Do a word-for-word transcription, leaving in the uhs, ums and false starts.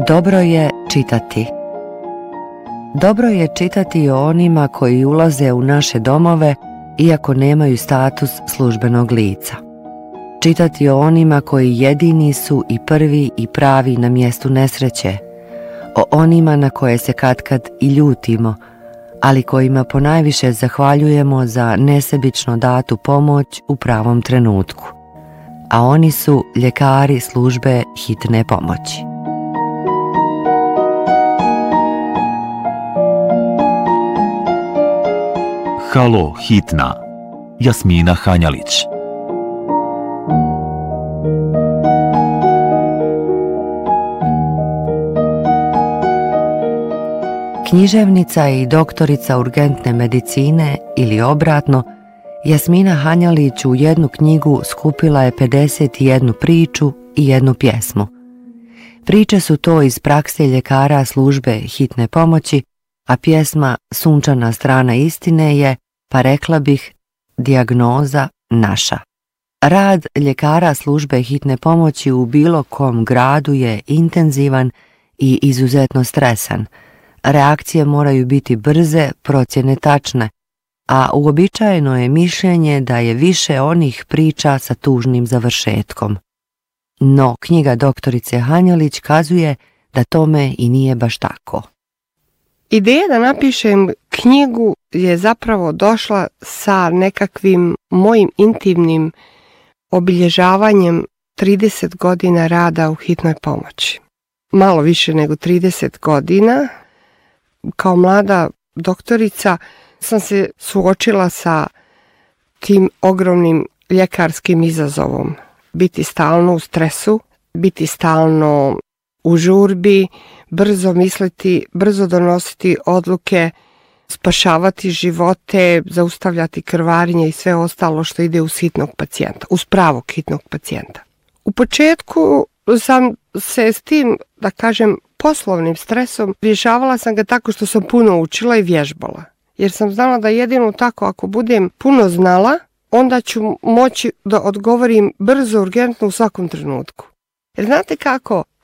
Dobro je čitati. Dobro je čitati o onima koji ulaze u naše domove iako nemaju status službenog lica. Čitati o onima koji jedini su i prvi i pravi na mjestu nesreće, o onima na koje se katkad i ljutimo, ali kojima ponajviše zahvaljujemo za nesebično datu pomoć u pravom trenutku. A oni su ljekari službe hitne pomoći. Halo hitna. Jasmina Hanjalić. Književnica i doktorica urgentne medicine ili obratno, Jasmina Hanjalić u jednu knjigu skupila je pedeset jednu priču i jednu pjesmu. Priče su to iz prakse ljekara službe hitne pomoći, a pjesma Sunčana strana istine je, pa rekla bih, dijagnoza naša. Rad ljekara službe hitne pomoći u bilo kom gradu je intenzivan i izuzetno stresan. Reakcije moraju biti brze, procjene tačne, a uobičajeno je mišljenje da je više onih priča sa tužnim završetkom. No, knjiga doktorice Hanjalić kazuje da tome i nije baš tako. Ideja da napišem knjigu je zapravo došla sa nekakvim mojim intimnim obilježavanjem trideset godina rada u hitnoj pomoći. Malo više nego trideset godina. Kao mlada doktorica sam se suočila sa tim ogromnim ljekarskim izazovom. Biti stalno u stresu, biti stalno u žurbi, brzo misliti, brzo donositi odluke, spašavati živote, zaustavljati krvarenje i sve ostalo što ide uz hitnog pacijenta, uz pravog hitnog pacijenta. U početku sam se s tim, da kažem, poslovnim stresom rješavala sam ga tako što sam puno učila i vježbala. Jer sam znala da jedino tako ako budem puno znala, onda ću moći da odgovorim brzo, urgentno u svakom trenutku. Jer znate kako,